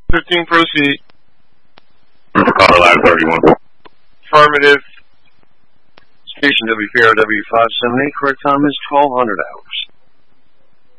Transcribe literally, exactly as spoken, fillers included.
fifteen, proceed. Colorado thirty-one. Affirmative. Station W P R W five seven eight, correct time is twelve hundred hours.